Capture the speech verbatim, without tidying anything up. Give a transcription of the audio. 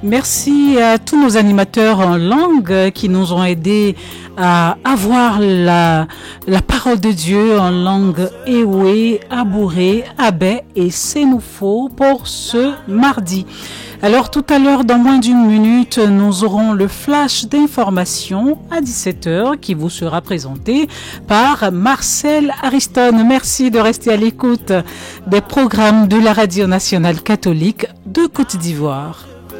Merci à tous nos animateurs en langue qui nous ont aidés à avoir la, la parole de Dieu en langue Ewe, Abouré, Abé et Sénoufo pour ce mardi. Alors tout à l'heure, dans moins d'une minute, nous aurons le flash d'information à dix-sept heures qui vous sera présenté par Marcel Ariston. Merci de rester à l'écoute des programmes de la Radio nationale catholique de Côte d'Ivoire.